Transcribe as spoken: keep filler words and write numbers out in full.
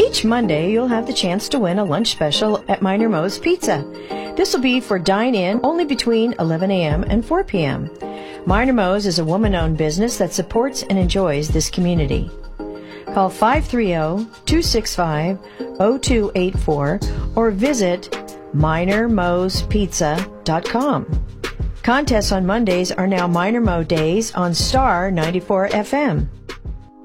Each Monday, you'll have the chance to win a lunch special at Minor Mo's Pizza. This will be for dine-in only between eleven a.m. and four p.m. Minor Mo's is a woman-owned business that supports and enjoys this community. Call five three zero, two six five, zero two eight four or visit minor mos pizza dot com. Contests on Mondays are now Minor Mo Days on Star ninety-four F M.